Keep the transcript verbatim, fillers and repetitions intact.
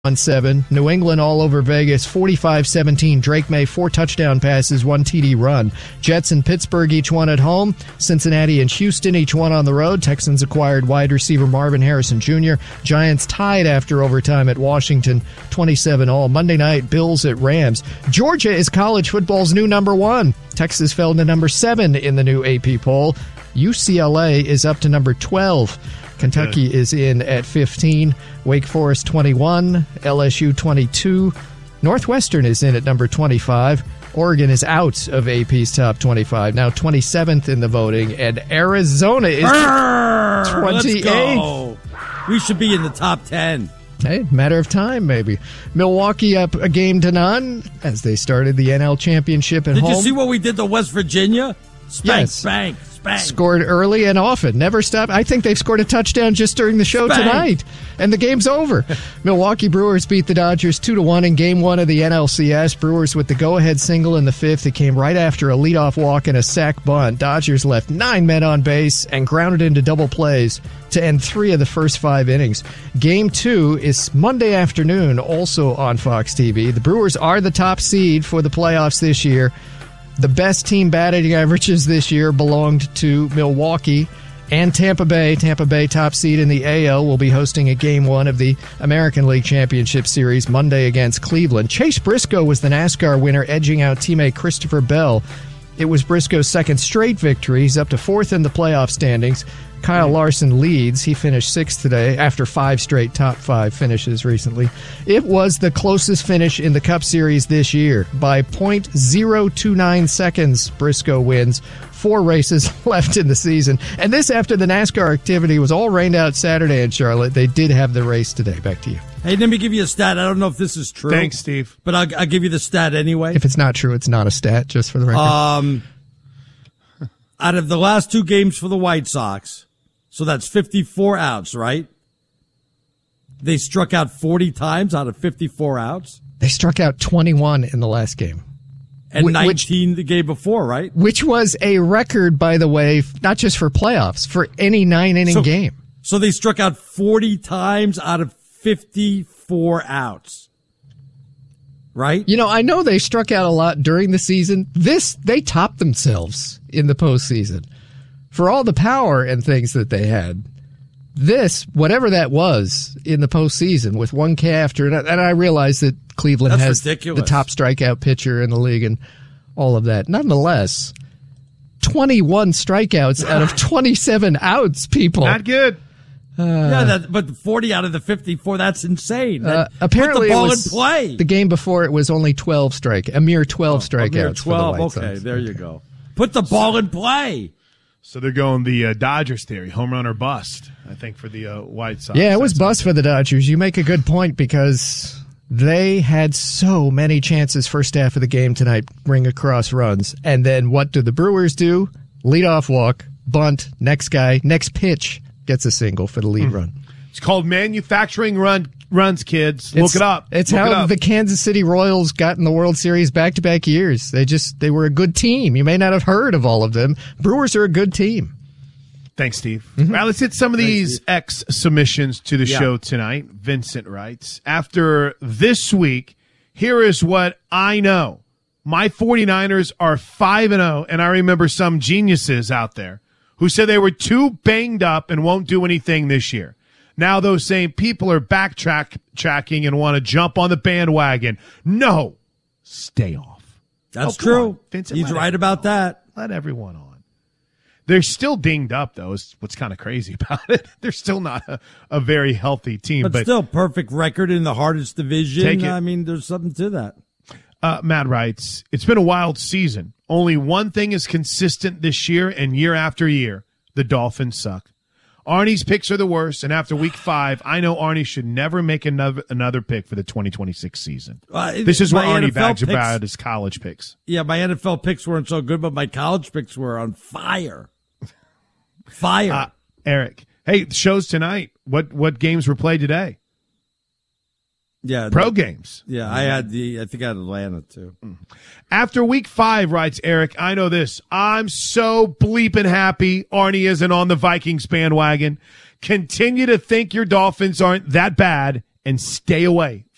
on seven. New England all over Vegas, forty-five seventeen. Drake May, four touchdown passes, one T D run. Jets and Pittsburgh, each one at home. Cincinnati and Houston, each one on the road. Texans acquired wide receiver Marvin Harrison Junior Giants tied after overtime at Washington, twenty-seven all. Monday night, Bills at Rams. Georgia is college football's new number one. Texas fell to number seven in the new A P poll. U C L A is up to number twelve. Kentucky Good. is in at fifteen. Wake Forest twenty-one. L S U twenty-two. Northwestern is in at number twenty-five. Oregon is out of A P's top twenty-five. Now twenty-seventh in the voting. And Arizona is Brrr, twenty-eighth. Let's go. We should be in the top ten. Hey, matter of time, maybe. Milwaukee up a game to none as they started the N L Championship at did home. Did you see what we did to West Virginia? Spank, yes. spank. Bang. Scored early and often. Never stopped. I think they've scored a touchdown just during the show Bang. tonight. And the game's over. Milwaukee Brewers beat the Dodgers two to one in game one of the N L C S. Brewers with the go-ahead single in the fifth. It came right after a leadoff walk and a sac bunt. Dodgers left nine men on base and grounded into double plays to end three of the first five innings. Game two is Monday afternoon, also on Fox T V. The Brewers are the top seed for the playoffs this year. The best team batting averages this year belonged to Milwaukee and Tampa Bay. Tampa Bay, top seed in the A L, will be hosting a game one of the American League Championship Series Monday against Cleveland. Chase Briscoe was the NASCAR winner, edging out teammate Christopher Bell. It was Briscoe's second straight victory. He's up to fourth in the playoff standings. Kyle Larson leads. He finished sixth today after five straight top five finishes recently. It was the closest finish in the Cup Series this year. By point zero two nine seconds, Briscoe wins. Four races left in the season. And this after the NASCAR activity was all rained out Saturday in Charlotte. They did have the race today. Back to you. Hey, let me give you a stat. I don't know if this is true. Thanks, Steve. But I'll, I'll give you the stat anyway. If it's not true, it's not a stat, just for the record. Um, out of the last two games for the White Sox, so that's fifty-four outs, right? They struck out forty times out of fifty-four outs. They struck out twenty-one in the last game. And which, nineteen the game before, right? Which was a record, by the way, not just for playoffs, for any nine-inning so, game. So they struck out forty times out of fifty-four outs. Right? You know, I know they struck out a lot during the season. This, they topped themselves in the postseason. For all the power and things that they had, this, whatever that was in the postseason with one K after, and I, and I realize that Cleveland That's has ridiculous. the top strikeout pitcher in the league and all of that. Nonetheless, twenty-one strikeouts out of twenty-seven outs, people. Not good. Uh, yeah, that, but forty out of the fifty-four, that's insane. That, uh, apparently, put the ball it was, in play. The game before it was only twelve strike, a mere twelve oh, strikeouts. A mere twelve, for the White okay, Sox. there okay. you go. Put the ball in play. So they're going the uh, Dodgers theory, home run or bust, I think, for the uh, White Sox. Yeah, it was That's bust for the Dodgers. You make a good point because they had so many chances first half of the game tonight, ring across runs. And then what do the Brewers do? Leadoff walk, bunt, next guy, next pitch gets a single for the lead mm. run. It's called manufacturing run runs, kids. It's, Look it up. It's Look how it up. the Kansas City Royals got in the World Series back-to-back years. They just they were a good team. You may not have heard of all of them. Brewers are a good team. Thanks, Steve. Mm-hmm. All right, let's hit some of Thanks, these Steve. X submissions to the Yeah. show tonight. Vincent writes, after this week, here is what I know. My 49ers are five and oh, and I remember some geniuses out there who said they were too banged up and won't do anything this year. Now those same people are backtracking and want to jump on the bandwagon. No, stay off. That's Oh, true. on, Vincent, He's let right about on. that. Let everyone on. They're still dinged up, though, is what's kind of crazy about it. They're still not a, a very healthy team. But, But, still, perfect record in the hardest division. Take it. I mean, there's something to that. uh, Matt writes, it's been a wild season. Only one thing is consistent this year and year after year. The Dolphins suck. Arnie's picks are the worst, and after week five, I know Arnie should never make another another pick for the twenty twenty-six season. Uh, This is what my Arnie N F L bags picks- about his college picks. Yeah, my N F L picks weren't so good, but my college picks were on fire. Fire. Uh, Eric, hey, the show's tonight. What what games were played today? yeah, Pro the- games. Yeah, I had the. I think I had Atlanta too. After week five, writes Eric, I know this. I'm so bleeping happy Arnie isn't on the Vikings bandwagon. Continue to think your Dolphins aren't that bad and stay away